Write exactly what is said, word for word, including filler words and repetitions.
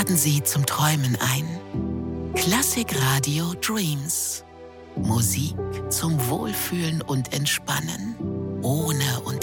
laden Sie zum Träumen ein. Klassikradio Dreams. Musik zum Wohlfühlen und Entspannen. Ohne